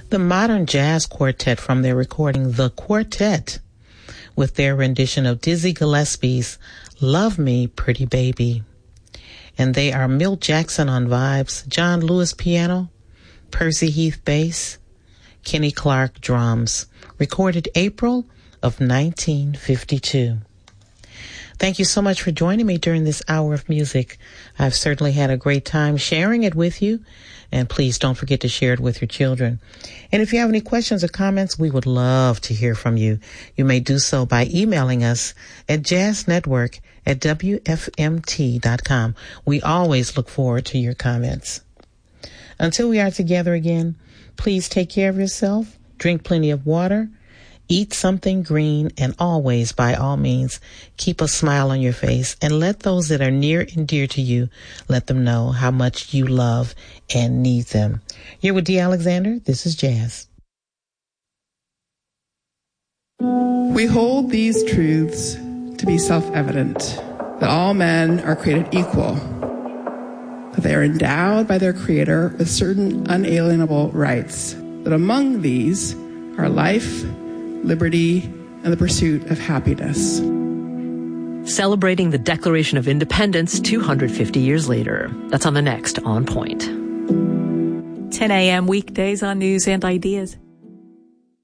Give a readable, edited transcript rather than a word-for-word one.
The Modern Jazz Quartet from their recording The Quartet with their rendition of Dizzy Gillespie's Love Me, Pretty Baby. And they are Milt Jackson on vibes, John Lewis piano, Percy Heath bass, Kenny Clark drums. Recorded April of 1952. Thank you so much for joining me during this hour of music. I've certainly had a great time sharing it with you, and please don't forget to share it with your children. And if you have any questions or comments, we would love to hear from you. You may do so by emailing us at jazznetwork@wfmt.com. We always look forward to your comments. Until we are together again, please take care of yourself, drink plenty of water, eat something green, and always, by all means, keep a smile on your face and let those that are near and dear to you, let them know how much you love and need them. You're with Dee Alexander. This is Jazz. We hold these truths to be self-evident, that all men are created equal, that they are endowed by their Creator with certain unalienable rights, that among these are life, liberty, and the pursuit of happiness. Celebrating the Declaration of Independence 250 years later. That's on the next On Point. 10 a.m. weekdays on News and Ideas.